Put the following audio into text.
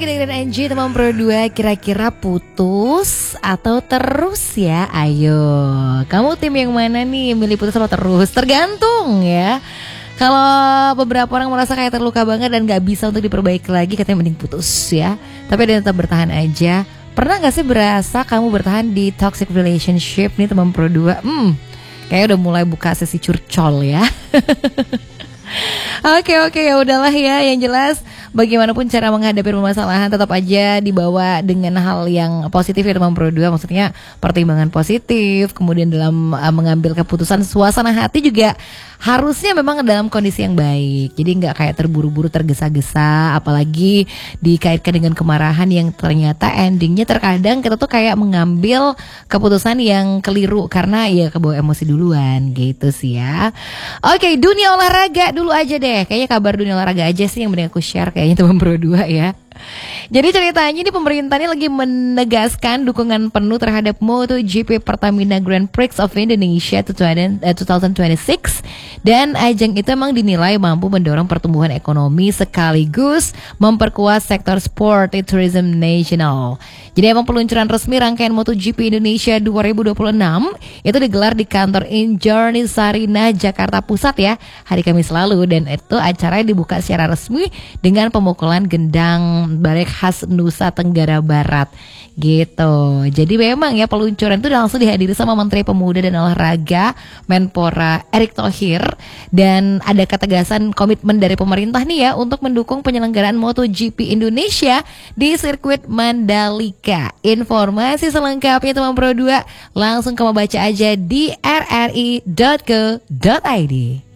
lagi dengan Angie teman Pro 2. Kira-kira putus atau terus ya? Ayo, kamu tim yang mana nih? Milih putus atau terus? Tergantung ya. Kalau beberapa orang merasa kayak terluka banget dan gak bisa untuk diperbaiki lagi, katanya mending putus ya. Tapi ada yang tetap bertahan aja. Pernah gak sih berasa kamu bertahan di toxic relationship nih teman Pro 2? Kayaknya udah mulai buka sesi curcol ya. Oke, ya udahlah ya. Yang jelas bagaimanapun cara menghadapi permasalahan tetap aja dibawa dengan hal yang positif ya teman Pro 2. Maksudnya pertimbangan positif. Kemudian dalam mengambil keputusan, suasana hati juga harusnya memang dalam kondisi yang baik. Jadi gak kayak terburu-buru, tergesa-gesa. Apalagi dikaitkan dengan kemarahan yang ternyata endingnya terkadang kita tuh kayak mengambil keputusan yang keliru karena ya kebawa emosi duluan gitu sih ya. Oke, dunia olahraga dulu aja deh. Kayaknya kabar dunia olahraga aja sih yang mending aku share kayaknya teman Pro 2 ya. Jadi ceritanya ini pemerintah ini lagi menegaskan dukungan penuh terhadap MotoGP Pertamina Grand Prix of Indonesia 2026. Dan ajang itu emang dinilai mampu mendorong pertumbuhan ekonomi sekaligus memperkuat sektor sport tourism nasional. Jadi emang peluncuran resmi rangkaian MotoGP Indonesia 2026 itu digelar di kantor Injourney Sarinah Jakarta Pusat ya hari Kamis lalu, dan itu acaranya dibuka secara resmi dengan pemukulan gendang balik khas Nusa Tenggara Barat gitu. Jadi memang ya peluncuran itu langsung dihadiri sama Menteri Pemuda dan Olahraga Menpora Erick Thohir, dan ada ketegasan komitmen dari pemerintah nih ya untuk mendukung penyelenggaraan MotoGP Indonesia di sirkuit Mandalika. Informasi selengkapnya teman Pro 2 langsung kamu baca aja di rri.co.id.